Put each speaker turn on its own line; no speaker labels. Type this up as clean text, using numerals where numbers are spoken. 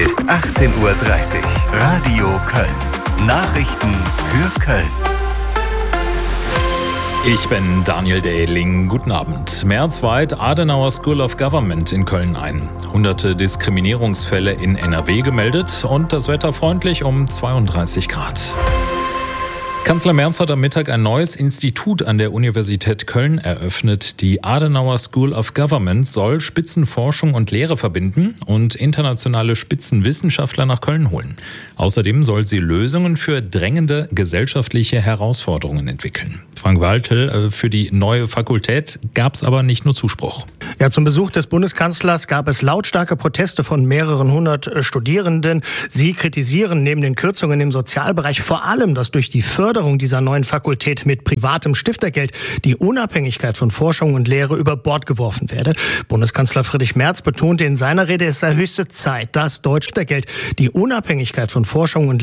ist 18:30 Uhr. Radio Köln. Nachrichten für Köln.
Ich bin Daniel Dehling. Guten Abend. März weiht Adenauer School of Government in Köln ein. Hunderte Diskriminierungsfälle in NRW gemeldet und das Wetter freundlich um 32 Grad. Kanzler Merz hat am Mittag ein neues Institut an der Universität Köln eröffnet. Die Adenauer School of Government soll Spitzenforschung und Lehre verbinden und internationale Spitzenwissenschaftler nach Köln holen. Außerdem soll sie Lösungen für drängende gesellschaftliche Herausforderungen entwickeln. Frank Waltel, für die neue Fakultät gab es aber nicht nur Zuspruch.
Ja, zum Besuch des Bundeskanzlers gab es lautstarke Proteste von mehreren hundert Studierenden. Sie kritisieren neben den Kürzungen im Sozialbereich vor allem, dass durch die Förderung dieser neuen Fakultät mit privatem Stiftergeld die Unabhängigkeit von Forschung und Lehre über Bord geworfen werde. Bundeskanzler Friedrich Merz betonte in seiner Rede, es sei höchste Zeit, dass Deutschland die Unabhängigkeit von Forschung und